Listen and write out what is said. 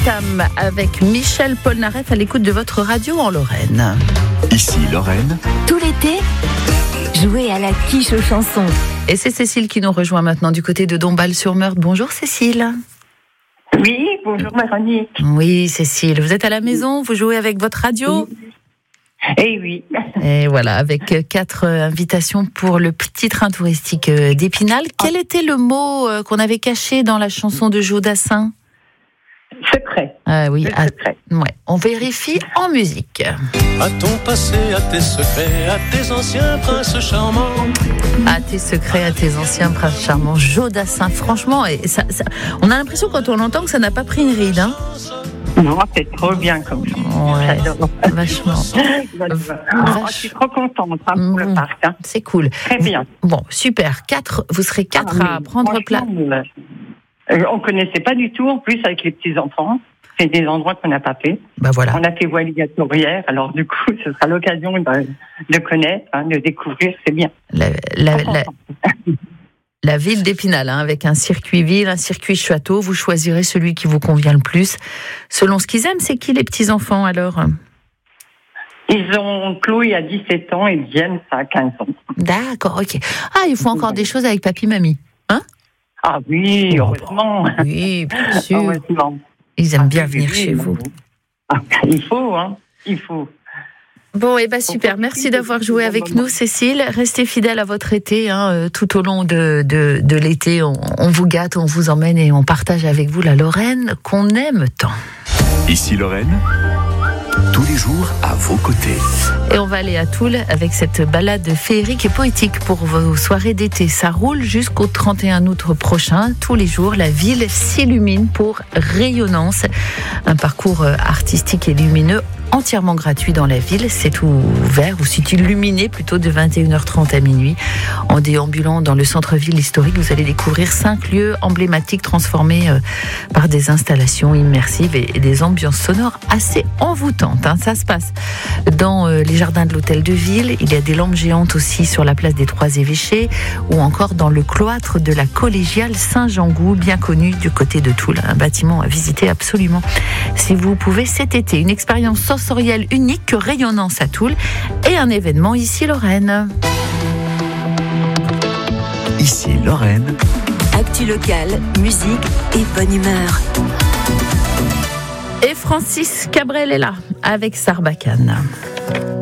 Tam avec Michel Polnareff à l'écoute de votre radio en Lorraine. Ici Lorraine. Tout l'été, jouez à la quiche aux chansons. Et c'est Cécile qui nous rejoint maintenant du côté de Dombasle-sur-Meurthe. Bonjour Cécile. Oui, bonjour Véronique. Oui Cécile, vous êtes à la maison, vous jouez avec votre radio ? Eh oui. Et voilà, avec 4 invitations pour le petit train touristique d'Épinal. Quel était le mot qu'on avait caché dans la chanson de Joe Dassin ? Secret. Ah oui, secret. Ouais. On vérifie en musique. À ton passé, à tes secrets, à tes anciens princes charmants. À tes secrets, à tes anciens princes charmants. Joe Dassin, franchement, et ça, on a l'impression quand on l'entend que ça n'a pas pris une ride. Hein. Non, c'est trop bien comme ça. Ouais, j'adore. Vachement. Je suis trop contente pour le parc. Hein. C'est cool. Très bien. Bon, super. Vous serez 4 à prendre place. On connaissait pas du tout, en plus, avec les petits-enfants. C'est des endroits qu'on n'a pas fait. Bah voilà. On a fait Voilière, alors du coup, ce sera l'occasion de connaître, de découvrir, c'est bien. La ville d'Épinal, avec un circuit ville, un circuit château, vous choisirez celui qui vous convient le plus. Selon ce qu'ils aiment, c'est qui les petits-enfants alors ? Ils ont Chloé à 17 ans et James à 15 ans. D'accord, ok. Ah, ils font encore des choses avec papy-mamie, hein ? Ah oui, heureusement. Oui, bien sûr. Heureusement. Ils aiment bien venir chez vous. Il faut, hein. Il faut. Bon, et super. Merci d'avoir joué avec nous, Cécile. Restez fidèle à votre été, tout au long de l'été. On vous gâte, on vous emmène et on partage avec vous la Lorraine qu'on aime tant. Ici Lorraine. Tous les jours à vos côtés. Et on va aller à Toul avec cette balade féerique et poétique pour vos soirées d'été. Ça roule jusqu'au 31 août prochain. Tous les jours, la ville s'illumine pour Rayonnance. Un parcours artistique et lumineux entièrement gratuit dans la ville. C'est ouvert, ou c'est illuminé plutôt, de 21h30 à minuit. En déambulant dans le centre-ville historique, vous allez découvrir 5 lieux emblématiques transformés par des installations immersives et des ambiances sonores assez envoûtantes. Ça se passe dans les jardins de l'hôtel de ville. Il y a des lampes géantes aussi sur la place des Trois Évêchés, ou encore dans le cloître de la collégiale Saint-Jean-Gou, bien connu du côté de Toul. Un bâtiment à visiter absolument si vous pouvez cet été. Une expérience sensorielle unique que Rayonnance à Toul et un événement ici Lorraine. Ici Lorraine. Actu locale, musique et bonne humeur. Et Francis Cabrel est là avec Sarbacane.